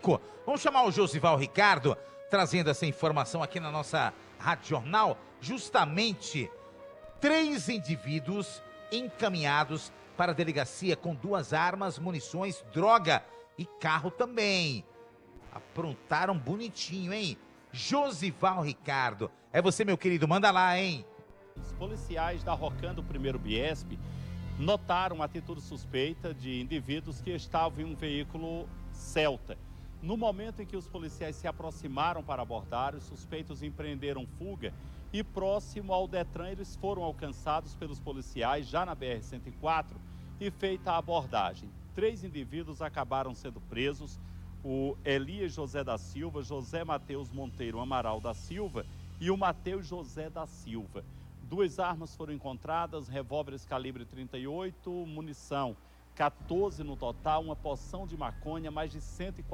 5. Vamos chamar o Josival Ricardo, trazendo essa informação aqui na nossa Rádio Jornal. Justamente 3 indivíduos encaminhados para a delegacia com 2 armas, munições, droga e carro também. Aprontaram bonitinho, hein? Josival Ricardo. É você, meu querido, manda lá, hein? Os policiais da Rocan do 1º Biesp notaram a atitude suspeita de indivíduos que estavam em um veículo Celta. No momento em que os policiais se aproximaram para abordar, os suspeitos empreenderam fuga e próximo ao Detran eles foram alcançados pelos policiais já na BR-104 e feita a abordagem. 3 indivíduos acabaram sendo presos, o Elias José da Silva, José Mateus Monteiro Amaral da Silva e o Mateus José da Silva. 2 armas foram encontradas, revólveres calibre 38, munição 14 no total, uma porção de maconha, mais de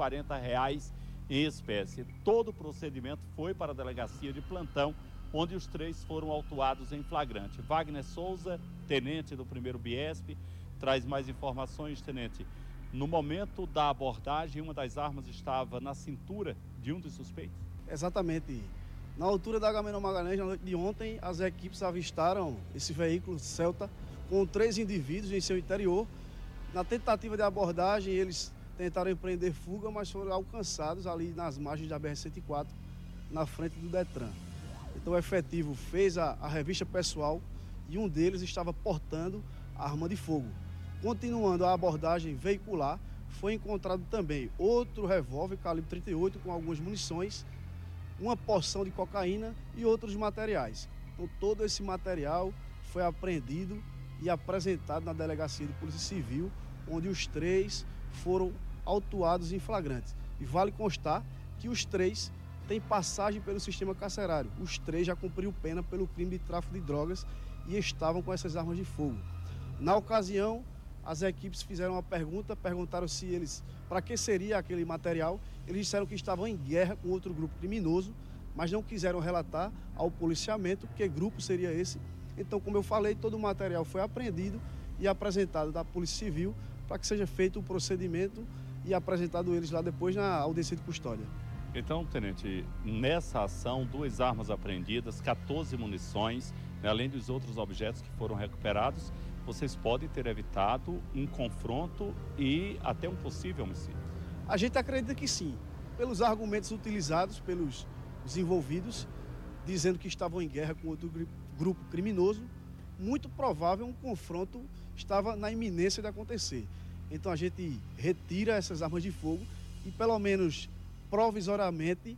R$140 em espécie. Todo o procedimento foi para a delegacia de plantão, onde os 3 foram autuados em flagrante. Wagner Souza, tenente do 1º Biesp, traz mais informações, tenente. No momento da abordagem, uma das armas estava na cintura de um dos suspeitos? Exatamente. Na altura da Agamenon Magalhães, na noite de ontem, as equipes avistaram esse veículo Celta com 3 indivíduos em seu interior. Na tentativa de abordagem, eles tentaram empreender fuga, mas foram alcançados ali nas margens da BR-104, na frente do Detran. Então o efetivo fez a revista pessoal e um deles estava portando arma de fogo. Continuando a abordagem veicular, foi encontrado também outro revólver calibre 38 com algumas munições, uma porção de cocaína e outros materiais. Então todo esse material foi apreendido e apresentado na delegacia de Polícia Civil, onde os 3 foram autuados em flagrante. E vale constar que os 3 têm passagem pelo sistema carcerário. Os 3 já cumpriram pena pelo crime de tráfico de drogas e estavam com essas armas de fogo. Na ocasião, as equipes fizeram uma pergunta, perguntaram se eles, para que seria aquele material. Eles disseram que estavam em guerra com outro grupo criminoso, mas não quiseram relatar ao policiamento que grupo seria esse. Então, como eu falei, todo o material foi apreendido e apresentado da Polícia Civil para que seja feito o procedimento e apresentado eles lá depois na audiência de custódia. Então, tenente, nessa ação, 2 armas apreendidas, 14 munições, né, além dos outros objetos que foram recuperados, vocês podem ter evitado um confronto e até um possível homicídio? A gente acredita que sim, pelos argumentos utilizados pelos envolvidos, dizendo que estavam em guerra com outro grupo criminoso, muito provável um confronto estava na iminência de acontecer. Então a gente retira essas armas de fogo e pelo menos provisoriamente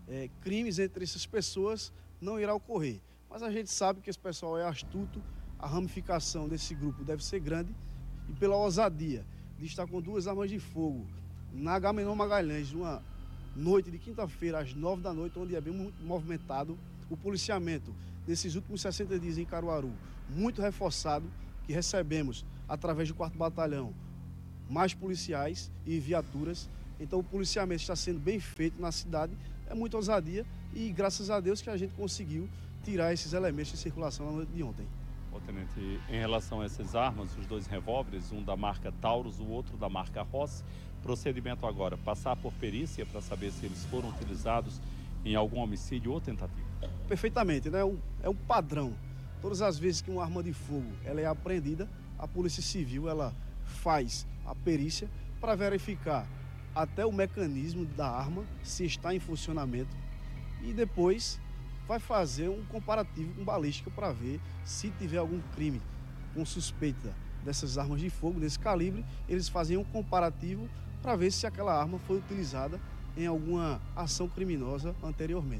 crimes entre essas pessoas não irá ocorrer. Mas a gente sabe que esse pessoal é astuto, a ramificação desse grupo deve ser grande e pela ousadia de estar com 2 armas de fogo na Agamenon Magalhães, numa noite de quinta-feira às 9 da noite, onde é bem muito movimentado, o policiamento nesses últimos 60 dias em Caruaru, muito reforçado, que recebemos através do 4º Batalhão mais policiais e viaturas. Então o policiamento está sendo bem feito na cidade, é muita ousadia e graças a Deus que a gente conseguiu tirar esses elementos de circulação na noite de ontem. Ô, tenente, em relação a essas armas, os 2 revólveres, um da marca Taurus, o outro da marca Ross, procedimento agora, passar por perícia para saber se eles foram utilizados em algum homicídio ou tentativa? Perfeitamente, né? É um padrão. Todas as vezes que uma arma de fogo ela é apreendida, a Polícia Civil ela faz a perícia para verificar até o mecanismo da arma, se está em funcionamento, e depois vai fazer um comparativo com balística para ver se tiver algum crime com suspeita dessas armas de fogo, desse calibre, eles fazem um comparativo para ver se aquela arma foi utilizada em alguma ação criminosa anteriormente.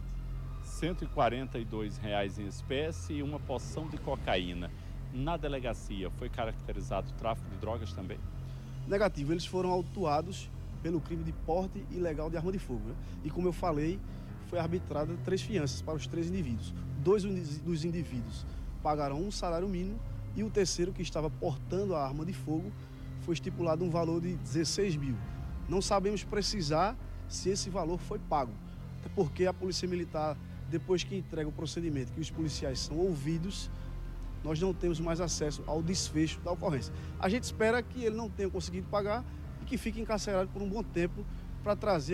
R$142 em espécie e uma porção de cocaína. Na delegacia, foi caracterizado o tráfico de drogas também? Negativo, eles foram autuados pelo crime de porte ilegal de arma de fogo, né? E como eu falei, foi arbitrada 3 fianças para os 3 indivíduos. 2 dos indivíduos pagaram um salário mínimo e o terceiro, que estava portando a arma de fogo, foi estipulado um valor de 16 mil. Não sabemos precisar se esse valor foi pago, até porque a Polícia Militar, depois que entrega o procedimento, que os policiais são ouvidos, nós não temos mais acesso ao desfecho da ocorrência. A gente espera que ele não tenha conseguido pagar e que fique encarcerado por um bom tempo para trazer